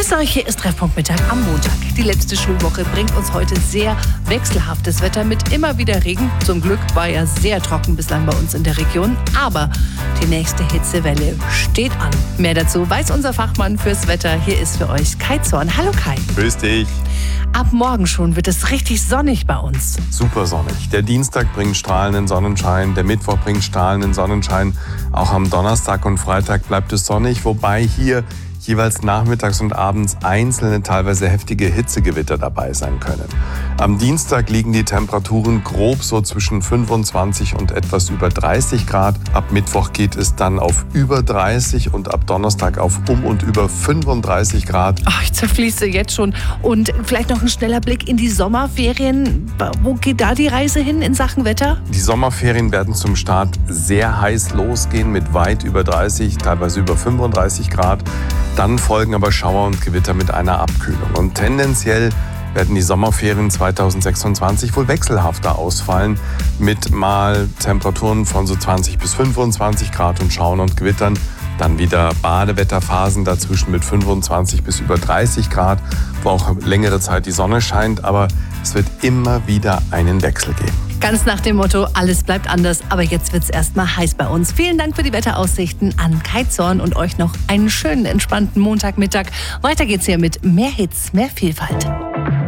Grüß euch, hier ist Treffpunkt Mittag am Montag. Die letzte Schulwoche bringt uns heute sehr wechselhaftes Wetter mit immer wieder Regen. Zum Glück war ja sehr trocken bislang bei uns in der Region. Aber die nächste Hitzewelle steht an. Mehr dazu weiß unser Fachmann fürs Wetter. Hier ist für euch Kai Zorn. Hallo Kai. Grüß dich. Ab morgen schon wird es richtig sonnig bei uns. Super sonnig. Der Dienstag bringt strahlenden Sonnenschein, der Mittwoch bringt strahlenden Sonnenschein. Auch am Donnerstag und Freitag bleibt es sonnig, wobei hier jeweils nachmittags und abends einzelne, teilweise heftige Hitzegewitter dabei sein können. Am Dienstag liegen die Temperaturen grob so zwischen 25 und etwas über 30 Grad. Ab Mittwoch geht es dann auf über 30 und ab Donnerstag auf und über 35 Grad. Ach, ich zerfließe jetzt schon. Und vielleicht noch ein schneller Blick in die Sommerferien. Wo geht da die Reise hin in Sachen Wetter? Die Sommerferien werden zum Start sehr heiß losgehen mit weit über 30, teilweise über 35 Grad. Dann folgen aber Schauer und Gewitter mit einer Abkühlung. Und tendenziell werden die Sommerferien 2026 wohl wechselhafter ausfallen, mit mal Temperaturen von so 20 bis 25 Grad und Schauern und Gewittern. Dann wieder Badewetterphasen dazwischen mit 25 bis über 30 Grad, wo auch längere Zeit die Sonne scheint. Aber es wird immer wieder einen Wechsel geben. Ganz nach dem Motto, alles bleibt anders, aber jetzt wird's erstmal heiß bei uns. Vielen Dank für die Wetteraussichten an Kai Zorn und euch noch einen schönen, entspannten Montagmittag. Weiter geht's hier mit mehr Hits, mehr Vielfalt.